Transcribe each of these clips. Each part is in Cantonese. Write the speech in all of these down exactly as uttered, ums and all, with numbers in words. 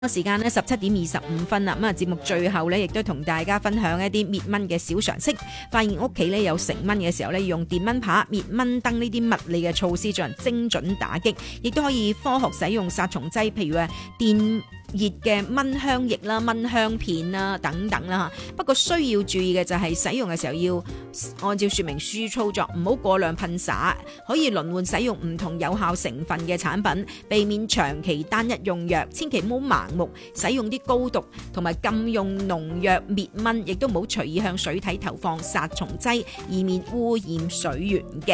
時間咧十七點二十五分啦，咁啊節目最後咧亦都同大家分享一啲滅蚊嘅小常識。發現屋企咧有成蚊嘅時候咧，用電蚊拍、滅蚊燈呢啲物理嘅措施進行精準打擊，亦都可以科學使用殺蟲劑，譬如話電熱嘅蚊香液啦、蚊香片啦等等啦。不過需要注意嘅就係使用嘅時候要按照說明書操作，唔好過量噴灑，可以輪換使用唔同有效成分嘅產品，避免長期單一用藥，千祈唔好盲目使用啲高毒，同埋禁用農藥滅蚊，亦都唔好隨意向水體投放殺蟲劑，以免污染水源嘅。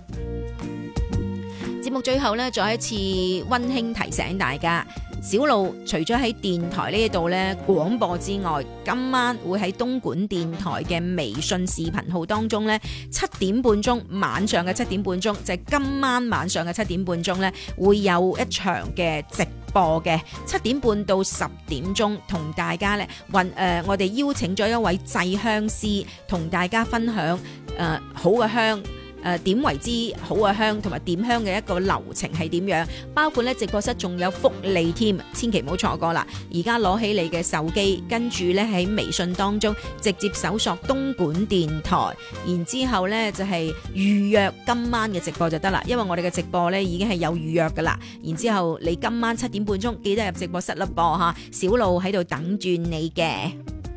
節目最後呢，再一次溫馨提醒大家，小路除咗喺電台呢度咧廣播之外，今晚會喺東莞電台嘅微信視頻號當中咧，七點半鐘晚上嘅七點半鐘，就係今晚晚上嘅七點半鐘咧，會有一場嘅直播嘅，七點半到十點鐘，同大家咧運誒，我哋邀請咗一位製香師，同大家分享誒、呃、好嘅香。誒點為之好嘅香，同埋點香嘅一個流程係點樣？包括咧直播室仲有福利添，千祈唔好錯過啦！而家攞起你嘅手機，跟住咧喺微信當中直接搜索東莞電台，然之後咧就係預約今晚嘅直播就得啦。因為我哋嘅直播咧已經係有預約噶啦。然之後你今晚七點半鐘記得入直播室啦噃嚇，小路喺度等住你嘅。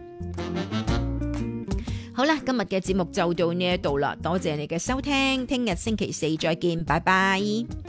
好啦，今日嘅節目就到呢一度啦，多謝你嘅收聽，聽日星期四再見，拜拜。